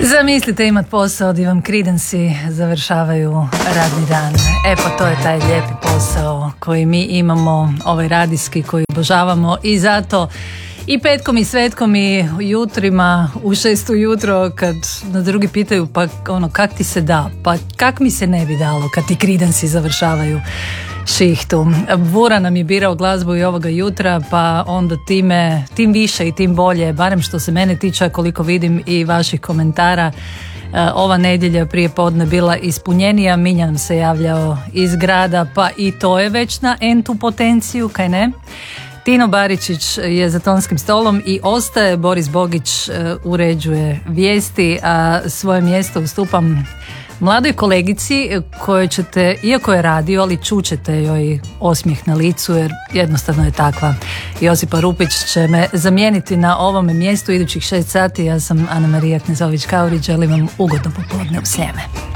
Zamislite imat posao gdje vam Creedence završavaju radni dan. Pa to je taj lijepi posao koji mi imamo, ovaj radijski koji obožavamo, i zato i petkom i svetkom i jutrima u 6 ujutro kad na drugi pitaju pa kak ti se da, pa kak mi se ne bi dalo kad ti Creedence završavaju šihtu. Vura nam je birao glazbu i ovoga jutra, pa onda tim više i tim bolje, barem što se mene tiče, koliko vidim i vaših komentara. Ova nedjelja prije podne bila ispunjenija. Minja nam se javljao iz grada, pa i to je već na entu potenciju, kaj ne? Tino Baričić je za tonskim stolom i ostaje. Boris Bogić uređuje vijesti, a svoje mjesto ustupam mladoj kolegici kojoj ćete, iako je radio, ali čućete joj osmijeh na licu jer jednostavno je takva. Josipa Rupić će me zamijeniti na ovome mjestu idućih 6 sati. Ja sam Ana Marija Knezović-Kaurić, želim vam ugodno popodne u Sljeme.